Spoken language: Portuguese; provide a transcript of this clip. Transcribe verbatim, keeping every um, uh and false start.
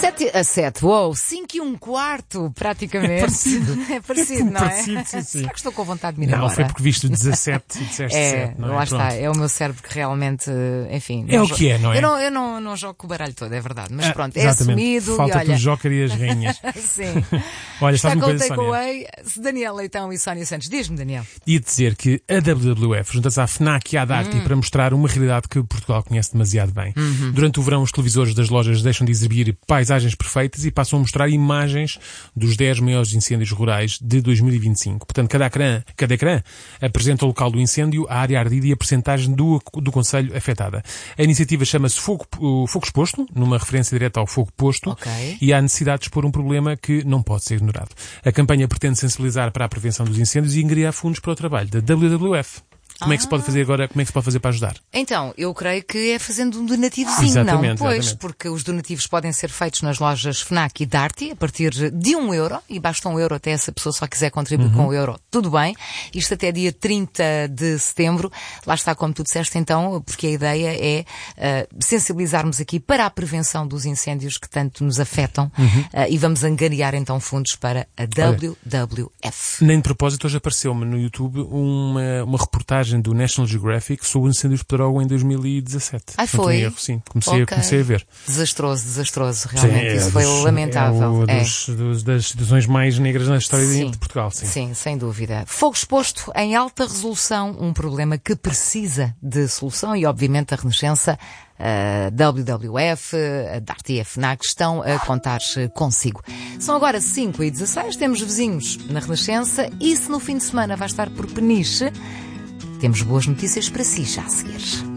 sete a sete, uou, cinco e um quarto, praticamente. É parecido. É parecido, não é? Parecido, sim, sim. Será que estou com vontade de me ir Não, embora? foi porque viste o dezassete e disseste É, sete, não é? lá Pronto. está, é o meu cérebro que realmente, enfim... É não o jo- que é, não é? Eu não, eu não, não jogo com o baralho todo, é verdade, mas Ah, pronto, é exatamente. assumido Falta-te e olha... o Joker e as rainhas. Sim. Olha, Está sabes uma com o coisa, Sónia? takeaway, Daniel Leitão e Sónia Santos. Diz-me, Daniel. Ia dizer que a W W F junta-se à FNAC e à Darty Hum. para mostrar uma realidade que Portugal conhece demasiado bem. Uhum. Durante o verão, os televisores das lojas deixam de exibir paisagens perfeitas e passam a mostrar imagens dos dez maiores incêndios rurais de dois mil e vinte e cinco. Portanto, cada ecrã, cada ecrã apresenta o local do incêndio, a área ardida e a percentagem do, do concelho afetada. A iniciativa chama-se Fogo, uh, Fogo Exposto, numa referência direta ao fogo posto, Ok. e há necessidade de expor um problema que não pode ser ignorado. A campanha pretende sensibilizar para a prevenção dos incêndios e angariar fundos para o trabalho da W W F. Como é que se pode fazer agora? Como é que se pode fazer para ajudar? Então, eu creio que é fazendo um donativozinho, Exatamente, não? Pois, exatamente. porque os donativos podem ser feitos nas lojas FNAC e Darty a partir de um euro, e basta um euro até essa pessoa só quiser contribuir Uhum. com o euro, tudo bem. Isto até dia trinta de setembro. Lá está, como tu disseste então, porque a ideia é uh, sensibilizarmos aqui para a prevenção dos incêndios que tanto nos afetam Uhum. uh, e vamos angariar então fundos para a W W F. Nem de propósito, hoje apareceu-me no YouTube uma, uma reportagem do National Geographic sobre os incêndios de Pedrógão em dois mil e dezassete. Ai, Não tenho foi? erro, sim. Comecei, a, Ok. comecei a ver. Desastroso, desastroso, realmente. Sim, é Isso foi dos- lamentável. É, o É. dos, dos- das situações mais negras na história de- Sim. de Portugal, sim. Sim, sem dúvida. Fogo exposto em alta resolução, um problema que precisa de solução e, obviamente, a Renascença, a W W F, a Darty e a FNAC estão a contar consigo. São agora cinco e dezasseis, temos vizinhos na Renascença e se no fim de semana vai estar por Peniche, temos boas notícias para si já a seguir.